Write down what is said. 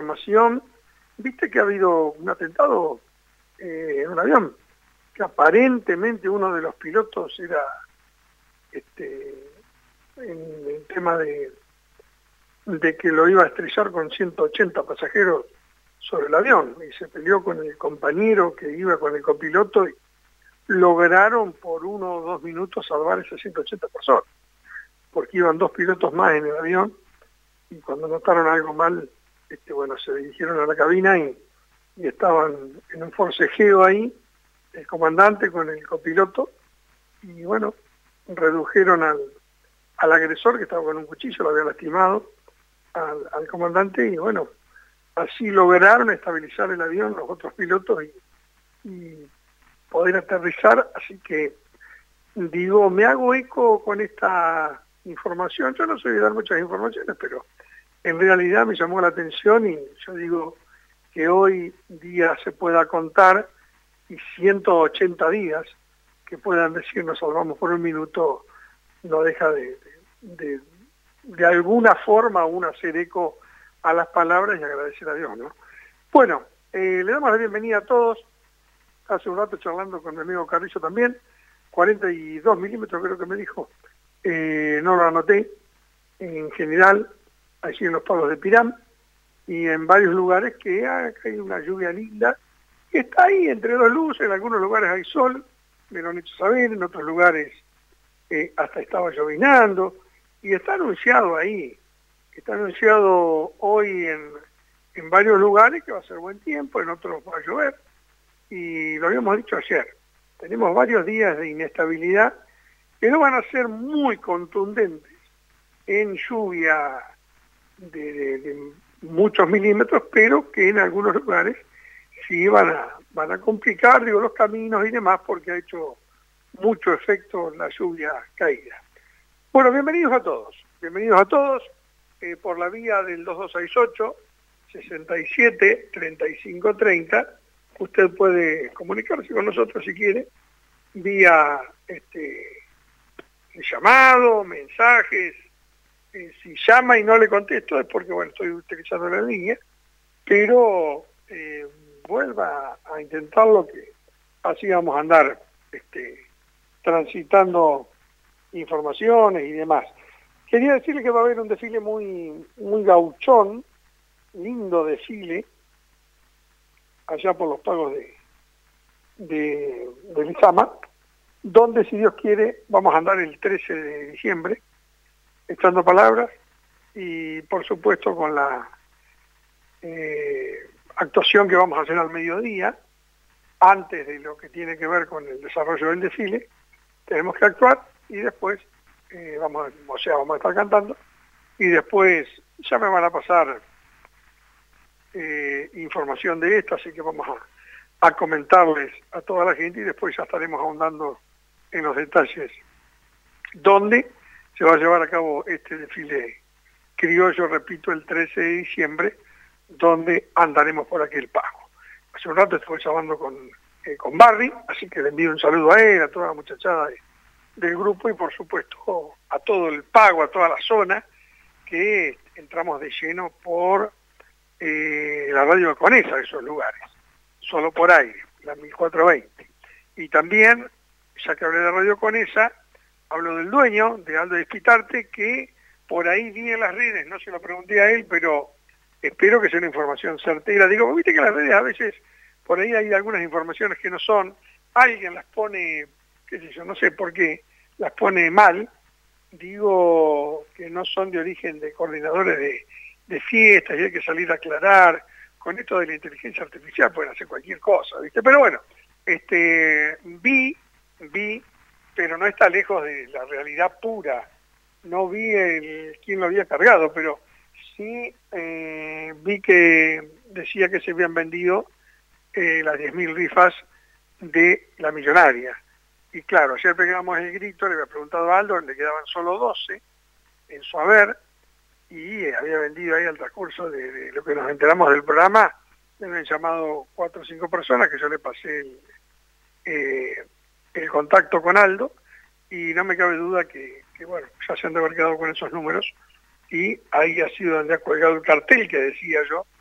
información. Viste que ha habido un atentado en un avión, que aparentemente uno de los pilotos era en el tema de que lo iba a estrellar con 180 pasajeros sobre el avión, y se peleó con el compañero que iba con el copiloto y lograron por 1 o 2 minutos salvar esas 180 personas, porque iban 2 pilotos más en el avión, y cuando notaron algo mal, se dirigieron a la cabina y estaban en un forcejeo ahí, el comandante con el copiloto, y bueno, redujeron al agresor, que estaba con un cuchillo, lo había lastimado al comandante, y bueno, así lograron estabilizar el avión los otros pilotos y poder aterrizar. Así que digo, me hago eco con esta información. Yo no soy de dar muchas informaciones, pero en realidad me llamó la atención, y yo digo que hoy día se pueda contar, y 180 días que puedan decir nos salvamos por un minuto, no deja de alguna forma uno hacer eco a las palabras y agradecer a Dios, ¿no? Bueno, le damos la bienvenida a todos. Hace un rato charlando con mi amigo Carrillo también, 42 milímetros creo que me dijo, no lo anoté, en general, allí en los Pagos de Pirán, y en varios lugares que hay una lluvia linda, que está ahí entre dos luces. En algunos lugares hay sol, me lo han hecho saber, en otros lugares hasta estaba llovinando, y está anunciado ahí, está anunciado hoy en varios lugares que va a ser buen tiempo, en otros va a llover, y lo habíamos dicho ayer, tenemos varios días de inestabilidad que no van a ser muy contundentes en lluvia de muchos milímetros, pero que en algunos lugares sí van a complicar, los caminos y demás, porque ha hecho mucho efecto la lluvia caída. Bueno, bienvenidos a todos por la vía del 2268-67-3530. Usted puede comunicarse con nosotros si quiere, vía llamado, mensajes. Si llama y no le contesto es porque, bueno, estoy utilizando la línea, pero vuelva a intentarlo, que así vamos a andar transitando informaciones y demás. Quería decirle que va a haber un desfile muy gauchón, lindo desfile, allá por los Pagos de Lizama, donde, si Dios quiere, vamos a andar el 13 de diciembre, echando palabras, y por supuesto con la actuación que vamos a hacer al mediodía, antes de lo que tiene que ver con el desarrollo del desfile. Tenemos que actuar y después vamos a estar cantando, y después ya me van a pasar información de esto, así que vamos a comentarles a toda la gente, y después ya estaremos ahondando en los detalles donde se va a llevar a cabo este desfile criollo, repito, el 13 de diciembre, donde andaremos por aquel pago. Hace un rato estuve hablando con Barry, así que le envío un saludo a él, a toda la muchachada del grupo, y por supuesto a todo el pago, a toda la zona, que entramos de lleno por la radio de Conesa, esos lugares, solo por aire, la 1420. Y también, ya que hablé de Radio Conesa, hablo del dueño, de Aldo Espitarte, que por ahí vi en las redes, no se lo pregunté a él, pero espero que sea una información certera. Digo, viste que las redes a veces, por ahí hay algunas informaciones que no son, alguien las pone, qué sé yo, no sé por qué, las pone mal, digo que no son de origen de coordinadores de fiestas, y hay que salir a aclarar. Con esto de la inteligencia artificial pueden hacer cualquier cosa, ¿viste? Pero bueno, vi, pero no está lejos de la realidad pura. No vi quién lo había cargado, pero sí vi que decía que se habían vendido las 10.000 rifas de la millonaria. Y claro, ayer pegamos el grito, le había preguntado a Aldo, le quedaban solo 12 en su haber, y había vendido ahí al transcurso de lo que nos enteramos del programa. Me habían llamado 4 o 5 personas, que yo le pasé el contacto con Aldo, y no me cabe duda que bueno, ya se han de haber quedado con esos números, y ahí ha sido donde ha colgado el cartel que decía yo,